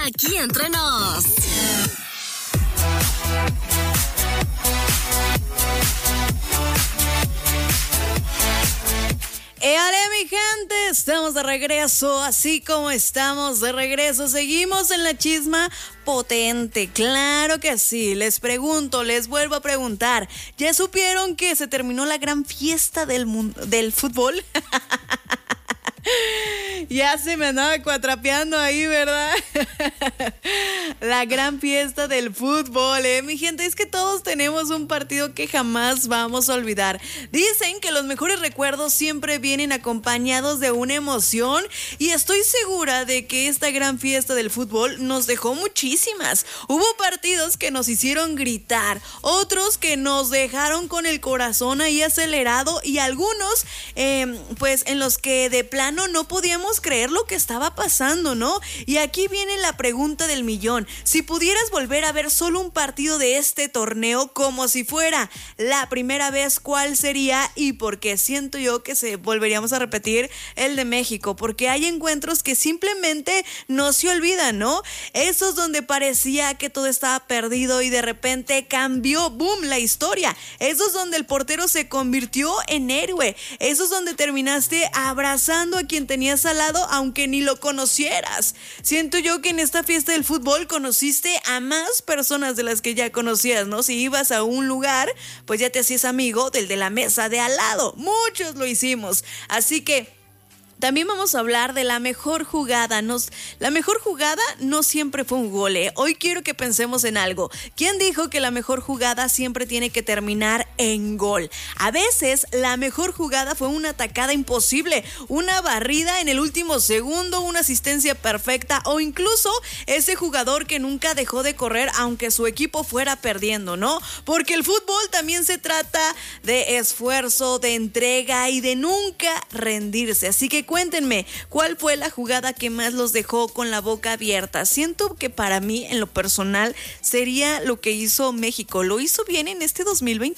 Aquí entre nos. ¡Éale, mi gente! Estamos de regreso, así como estamos de regreso. Seguimos en la chisma potente, claro que sí. Les pregunto, les vuelvo a preguntar. ¿Ya supieron que se terminó la gran fiesta del fútbol? Ya se me andaba cuatrapeando ahí, ¿verdad? La gran fiesta del fútbol, mi gente, es que todos tenemos un partido que jamás vamos a olvidar. Dicen que los mejores recuerdos siempre vienen acompañados de una emoción y estoy segura de que esta gran fiesta del fútbol nos dejó muchísimas. Hubo partidos que nos hicieron gritar, otros que nos dejaron con el corazón ahí acelerado y algunos, pues en los que de plano no podíamos creer lo que estaba pasando, ¿no? Y aquí viene la pregunta del millón. Si pudieras volver a ver solo un partido de este torneo como si fuera la primera vez, ¿cuál sería y por qué? Siento yo que volveríamos a repetir el de México, porque hay encuentros que simplemente no se olvidan, ¿no? Esos donde parecía que todo estaba perdido y de repente cambió, ¡boom!, la historia. Esos donde el portero se convirtió en héroe. Esos donde terminaste abrazando a quien tenías al lado aunque ni lo conocieras. Siento yo que en esta fiesta del fútbol conociste a más personas de las que ya conocías, ¿no? Si ibas a un lugar, pues ya te hacías amigo del de la mesa de al lado. Muchos lo hicimos. Así que también vamos a hablar de la mejor jugada. La mejor jugada no siempre fue un gol, ¿eh? Hoy quiero que pensemos en algo. ¿Quién dijo que la mejor jugada siempre tiene que terminar en gol? A veces la mejor jugada fue una atacada imposible, una barrida en el último segundo, una asistencia perfecta o incluso ese jugador que nunca dejó de correr aunque su equipo fuera perdiendo, ¿no? Porque el fútbol también se trata de esfuerzo, de entrega y de nunca rendirse. Así que cuéntenme, ¿cuál fue la jugada que más los dejó con la boca abierta? Siento que para mí, en lo personal, sería lo que hizo México. Lo hizo bien en este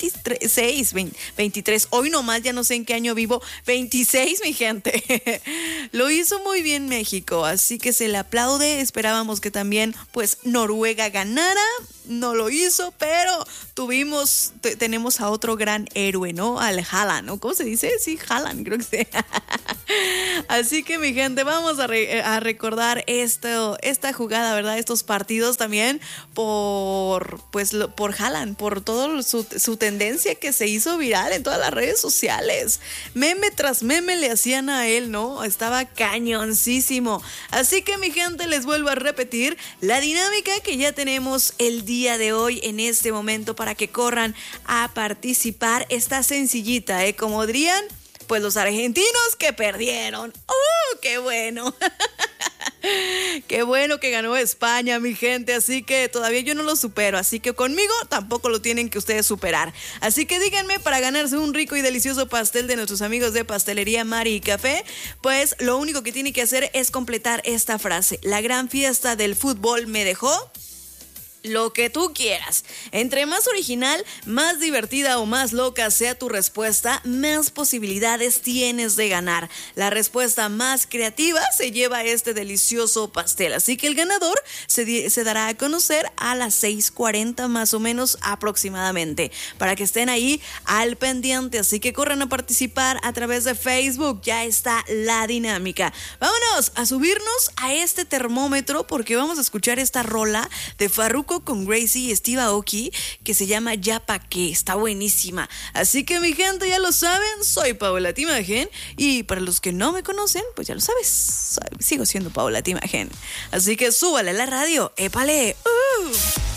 23. Hoy nomás, ya no sé en qué año vivo. 26, mi gente. Lo hizo muy bien México, así que se le aplaude. Esperábamos que también, pues, Noruega ganara. No lo hizo, pero tenemos a otro gran héroe, ¿no? Al Haaland, ¿no? ¿Cómo se dice? Sí, Haaland, creo que sí. Así que, mi gente, vamos a recordar esta jugada, ¿verdad? Estos partidos también por Haaland, por toda su tendencia que se hizo viral en todas las redes sociales. Meme tras meme le hacían a él, ¿no? Estaba cañoncísimo. Así que, mi gente, les vuelvo a repetir la dinámica que ya tenemos el día de hoy en este momento para que corran a participar. Está sencillita, como dirían, pues los argentinos que perdieron. ¡Qué bueno! Qué bueno que ganó España, mi gente, así que todavía yo no lo supero, así que conmigo tampoco lo tienen que ustedes superar. Así que díganme, para ganarse un rico y delicioso pastel de nuestros amigos de Pastelería Mari y Café, pues lo único que tienen que hacer es completar esta frase: la gran fiesta del fútbol me dejó lo que tú quieras. Entre más original, más divertida o más loca sea tu respuesta, más posibilidades tienes de ganar. La respuesta más creativa se lleva este delicioso pastel. Así que el ganador se dará a conocer a las 6:40 más o menos aproximadamente, para que estén ahí al pendiente. Así que corran a participar a través de Facebook. Ya está la dinámica. Vámonos a subirnos a este termómetro porque vamos a escuchar esta rola de Farruko con Gracie y Steve Aoki que se llama Ya Pa' Qué. Está buenísima. Así que, mi gente, ya lo saben, soy Paola Timagen y para los que no me conocen, pues ya lo sabes, sigo siendo Paola Timagen. Así que súbale a la radio, épale.